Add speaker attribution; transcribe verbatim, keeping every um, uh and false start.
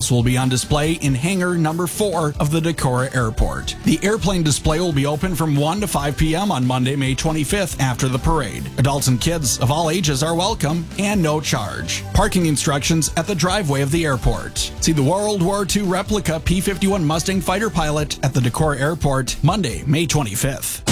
Speaker 1: pilots will be on display in hangar number four of the Decorah Airport. The airplane display will be open from one to five p.m. on Monday, May twenty-fifth after the parade. Adults and kids of all ages are welcome and no charge. Parking instructions at the driveway of the airport. See the World War Two replica P fifty-one Mustang fighter pilot at the Decorah Airport Monday, May twenty-fifth.